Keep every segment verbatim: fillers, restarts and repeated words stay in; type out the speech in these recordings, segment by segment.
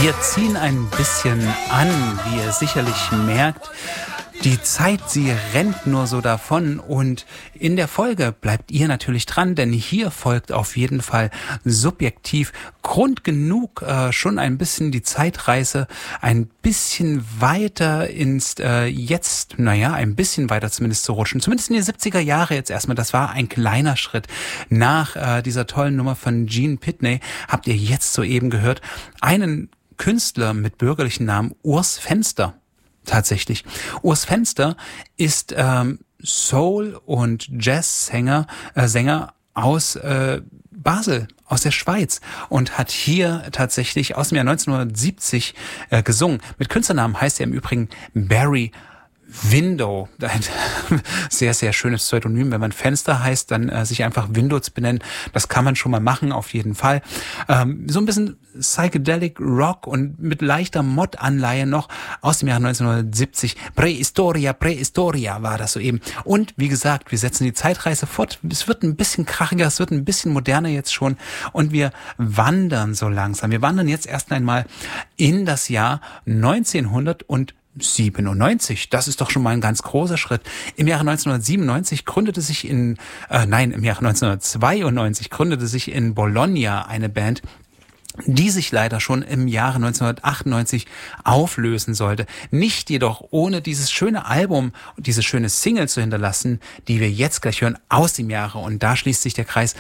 Wir ziehen ein bisschen an, wie ihr sicherlich merkt. Die Zeit, sie rennt nur so davon und in der Folge bleibt ihr natürlich dran, denn hier folgt auf jeden Fall subjektiv Grund genug, äh, schon ein bisschen die Zeitreise ein bisschen weiter ins äh, Jetzt, naja, ein bisschen weiter zumindest zu rutschen. Zumindest in die siebziger Jahre jetzt erstmal. Das war ein kleiner Schritt. Nach äh, dieser tollen Nummer von Gene Pitney habt ihr jetzt soeben gehört einen Künstler mit bürgerlichen Namen Urs Fenster. Tatsächlich. Urs Fenster ist ähm, Soul- und Jazzsänger äh, Sänger aus äh, Basel, aus der Schweiz und hat hier tatsächlich aus dem Jahr neunzehnhundertsiebzig äh, gesungen. Mit Künstlernamen heißt er im Übrigen Barry Window, ein sehr, sehr schönes Pseudonym. Wenn man Fenster heißt, dann äh, sich einfach Window zu benennen. Das kann man schon mal machen, auf jeden Fall. Ähm, so ein bisschen Psychedelic Rock und mit leichter Mod-Anleihe noch aus dem Jahr neunzehnhundertsiebzig. Prähistoria, Prähistoria war das soeben. Und wie gesagt, wir setzen die Zeitreise fort. Es wird ein bisschen krachiger, es wird ein bisschen moderner jetzt schon. Und wir wandern so langsam. Wir wandern jetzt erst einmal in das Jahr neunzehnhundertsiebenundneunzig. Das ist doch schon mal ein ganz großer Schritt. Im Jahre neunzehnhundertsiebenundneunzig gründete sich in, äh, nein, im Jahre neunzehnhundertzweiundneunzig gründete sich in Bologna eine Band, die sich leider schon im Jahre neunzehnhundertachtundneunzig auflösen sollte. Nicht jedoch ohne dieses schöne Album und diese schöne Single zu hinterlassen, die wir jetzt gleich hören aus dem Jahre. Und da schließt sich der Kreis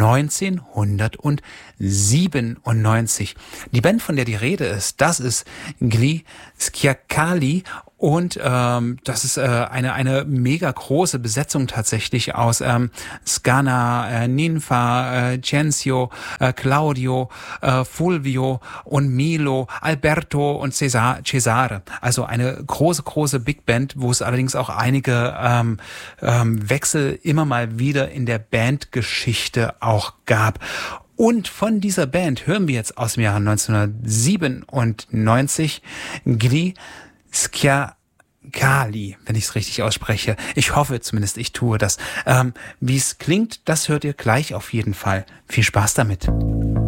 neunzehnhundertsiebenundneunzig. Die Band, von der die Rede ist, das ist Gli Schiacali. Und ähm, das ist äh, eine eine mega große Besetzung tatsächlich aus ähm, Scana, äh, Ninfa, äh, Cenzio, äh, Claudio, äh, Fulvio und Milo, Alberto und Cesar, Cesare. Also eine große, große Big Band, wo es allerdings auch einige ähm, ähm, Wechsel immer mal wieder in der Bandgeschichte auch gab. Und von dieser Band hören wir jetzt aus dem Jahre neunzehnhundertsiebenundneunzig Gli Schiacali, wenn ich es richtig ausspreche. Ich hoffe zumindest, ich tue das. Ähm, wie es klingt, das hört ihr gleich auf jeden Fall. Viel Spaß damit.